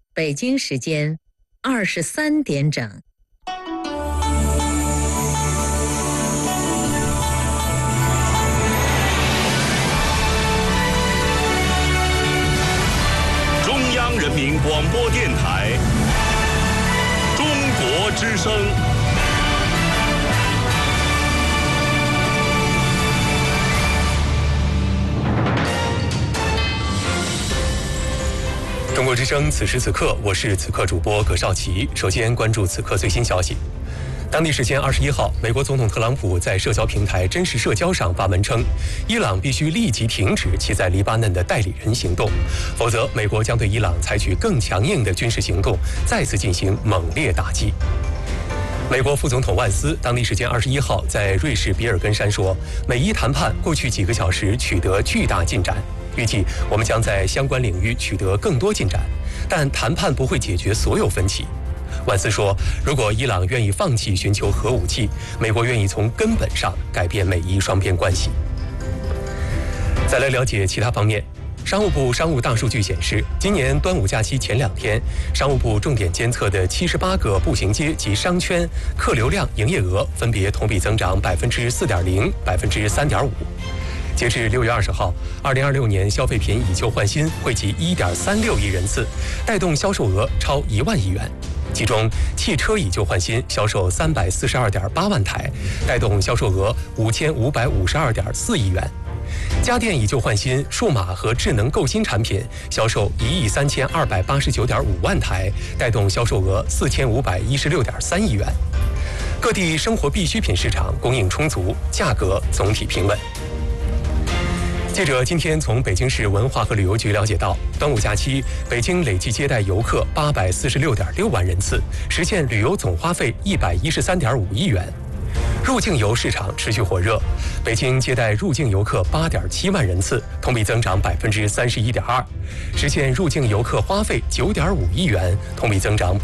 北京时间23点整。 中央人民广播电台中国之声。 中国之声，此时此刻，我是此刻主播葛少奇。首先关注此刻最新消息。当地时间21号，美国总统特朗普在社交平台真实社交上发文称，伊朗必须立即停止其在黎巴嫩的代理人行动，否则美国将对伊朗采取更强硬的军事行动，再次进行猛烈打击。美国副总统万斯当地时间21号在瑞士比尔根山说，美伊谈判过去几个小时取得巨大进展，预计我们将在相关领域取得更多进展，但谈判不会解决所有分歧。万斯说，如果伊朗愿意放弃寻求核武器，美国愿意从根本上改变美伊双边关系。再来了解其他方面。商务部商务大数据显示，今年端午假期前2天，商务部重点监测的78个步行街及商圈客流量、营业额分别同比增长4.0%、3.5%。截至6月20号，2026年消费品以旧换新惠及1.36亿人次，带动销售额超1万亿元。其中，汽车以旧换新销售342.8万台，带动销售额5552.4亿元。家电以旧换新、数码和智能购新产品销售13289.5万台，带动销售额4516.3亿元。各地生活必需品市场供应充足，价格总体平稳。记者今天从北京市文化和旅游局了解到，端午假期北京累计接待游客846.6万人次，实现旅游总花费113.5亿元。入境游市场持续火热，北京接待入境游客8.7万人次，同比增长31.2%，实现入境游客花费9.5亿元，同比增长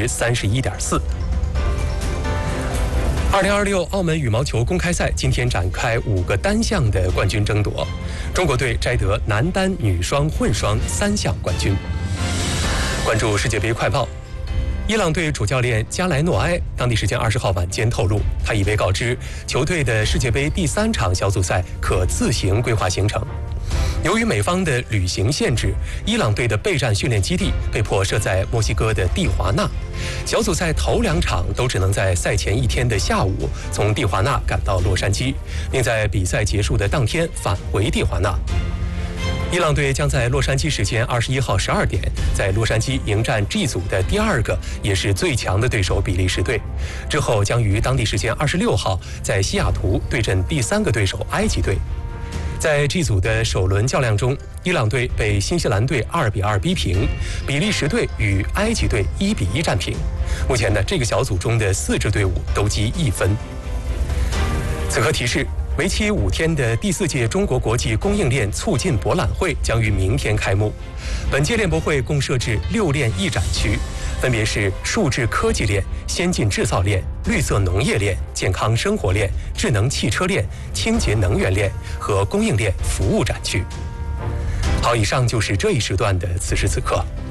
31.4%。2026澳门羽毛球公开赛今天展开5个单项的冠军争夺，中国队摘得男单、女双、混双3项冠军。关注世界杯快报。伊朗队主教练加莱诺埃当地时间20号晚间透露，他已被告知球队的世界杯第3场小组赛可自行规划行程。由于美方的旅行限制，伊朗队的备战训练基地被迫设在墨西哥的蒂华纳，小组赛头2场都只能在赛前1天的下午从蒂华纳赶到洛杉矶，并在比赛结束的当天返回蒂华纳。伊朗队将在洛杉矶时间21号12点，在洛杉矶迎战 G 组的第2个也是最强的对手比利时队，之后将于当地时间26号在西雅图对阵第3个对手埃及队。在 G 组的首轮较量中，伊朗队被新西兰队2-2逼平，比利时队与埃及队1-1战平。目前呢，这个小组中的4支队伍都积1分。此刻提示，为期5天的第4届中国国际供应链促进博览会将于明天开幕。本届链博会共设置6链一展区，分别是数字科技链、先进制造链、绿色农业链、健康生活链、智能汽车链、清洁能源链和供应链服务展区。好，以上就是这一时段的此时此刻。